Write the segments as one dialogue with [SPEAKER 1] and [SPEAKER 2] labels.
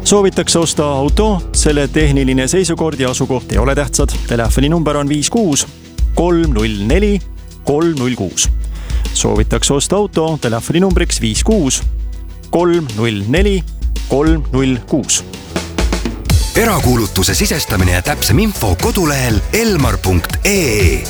[SPEAKER 1] Soovitakse osta auto, selle tehniline seisukord ja asukoht ei ole tähtsad. Telefoninumber on 56 304 306. Soovitakse osta auto, telefoninumbriks 56 304 306.
[SPEAKER 2] Erakuulutuse sisestamine ja täpsem info kodulehel elmar.ee.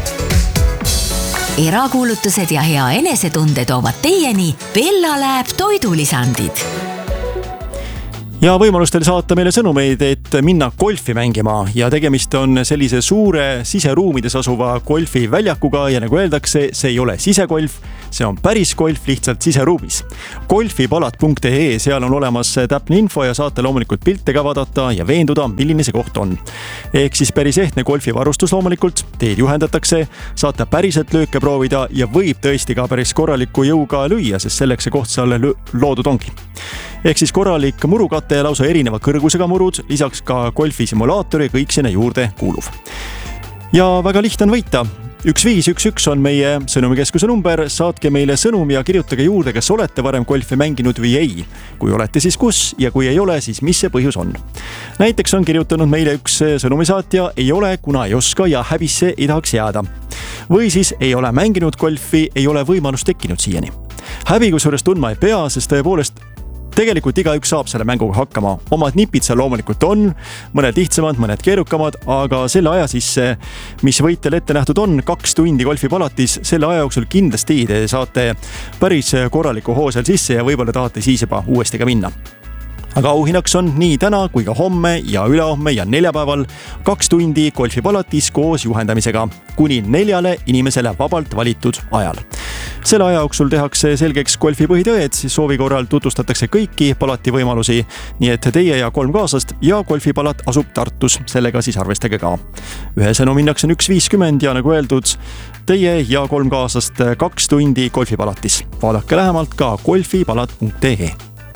[SPEAKER 3] Erakuulutused ja hea enesetunde toovad teieni Bella Lab toidulisandid.
[SPEAKER 1] Ja võimalus teil saata meile sõnumeid, et minna golfi mängima ja tegemist on sellise suure siseruumides asuva golfi väljakuga ja nagu öeldakse, see ei ole sisegolf, see on päris golf lihtsalt siseruumis. Golfipalat.ee, seal on olemas täpne info ja saate loomulikult pilte ka vaadata ja veenduda, milline see koht on. Ehk siis päris ehtne golfivarustus loomulikult, teid juhendatakse, saate päriselt lööke proovida ja võib tõesti ka päris korraliku jõuga lüüa, sest selleks see koht seal loodud ongi. Ehk siis korralik murukate ja lausa erineva kõrgusega murud, lisaks ka golfisimulaator ja kõik sinna juurde kuuluv. Ja väga lihtne on võita. 1511 on meie sõnumikeskuse number, saatke meile sõnum ja kirjutage juurde, kas olete varem golfi mänginud või ei. Kui olete, siis kus ja kui ei ole, siis mis see põhjus on. Näiteks on kirjutanud meile üks sõnumisaatja, ei ole, kuna ei oska ja häbisse ei tahaks jääda. Või siis ei ole mänginud golfi, ei ole võimalust tekkinud siiani. Häbi kusjuures tundma ei pea, sest tõepoolest tegelikult igaüks saab selle mänguga hakkama. Omad nipid seal loomulikult on, mõned lihtsamad, mõned keerukamad, aga selle aja sisse, mis võitel ette nähtud on, 2 tundi golfipalatis, selle aja jooksul kindlasti te saate päris korraliku hoo seal sisse ja võib-olla tahate siis juba uuesti ka minna. Aga auhinnaks on nii täna kui ka homme ja ülehomme ja neljapäeval 2 tundi golfipalatis koos juhendamisega kuni 4 inimesele vabalt valitud ajal. Selle aja jooksul tehakse selgeks golfi põhitõed, soovi korral tutvustatakse kõiki palati võimalusi, nii et teie ja 3 kaaslast ja golfipalat asub Tartus, sellega siis arvestage ka. Ühe sõnum minnaks on 1.50 ja nagu öeldud, teie ja 3 kaaslast 2 tundi golfipalatis. Vaadake lähemalt ka golfipalat.ee.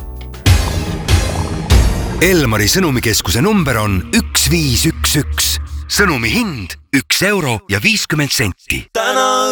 [SPEAKER 2] Elmari sõnumikeskuse number on 1511. Sõnumi hind 1 euro ja 50 senti.